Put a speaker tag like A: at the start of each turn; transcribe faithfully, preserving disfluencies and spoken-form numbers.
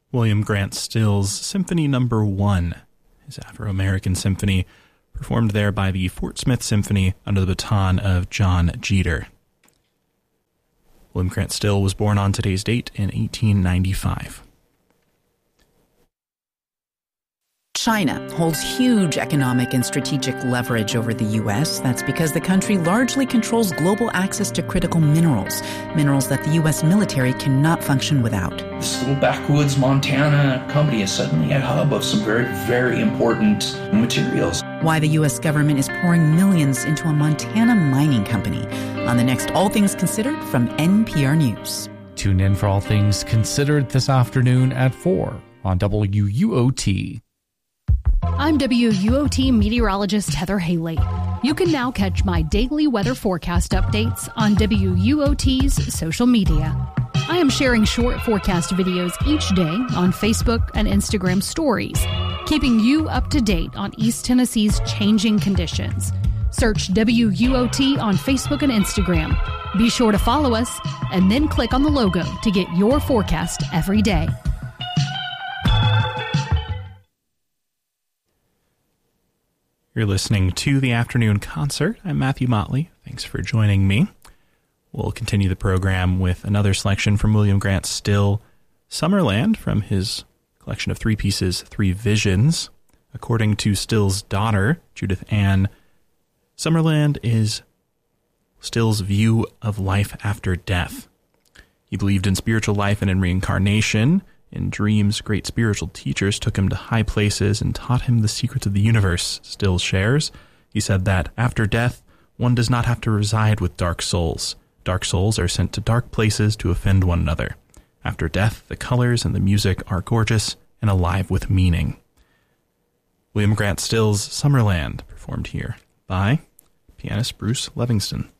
A: William Grant Still's Symphony Number One, his Afro-American symphony, performed there by the Fort Smith Symphony under the baton of John Jeter. William Grant Still was born on today's date in eighteen ninety-five.
B: China holds huge economic and strategic leverage over the U S. That's because the country largely controls global access to critical minerals, minerals that the U S military cannot function without.
C: This little backwoods Montana company is suddenly a hub of some very, very important materials.
B: Why the U S government is pouring millions into a Montana mining company on the next All Things Considered from N P R News.
D: Tune in for All Things Considered this afternoon at four on W U O T.
E: I'm W U O T meteorologist Heather Haley. You can now catch my daily weather forecast updates on W U O T's social media. I am sharing short forecast videos each day on Facebook and Instagram stories, keeping you up to date on East Tennessee's changing conditions. Search W U O T on Facebook and Instagram. Be sure to follow us and then click on the logo to get your forecast every day.
A: You're listening to the Afternoon Concert. I'm Matthew Motley. Thanks for joining me. We'll continue the program with another selection from William Grant Still, Summerland, from his collection of three pieces, Three Visions. According to Still's daughter, Judith Ann, Summerland is Still's view of life after death. He believed in spiritual life and in reincarnation. In dreams, great spiritual teachers took him to high places and taught him the secrets of the universe, Still shares. He said that after death, one does not have to reside with dark souls. Dark souls are sent to dark places to offend one another. After death, the colors and the music are gorgeous and alive with meaning. William Grant Still's Summerland, performed here by pianist Bruce Levingston.